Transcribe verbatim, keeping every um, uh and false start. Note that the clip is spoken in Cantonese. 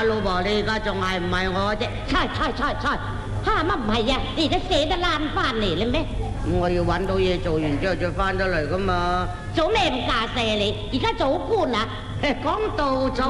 老婆，你而家仲係唔係我啫？ 猜猜猜猜，嚇乜唔係啊？你而家捨得爛翻嚟啦咩？ 咁我要揾到嘢做完之後再翻得嚟噶嘛。 做咩咁架勢啊你？而家做官啊？ 講到就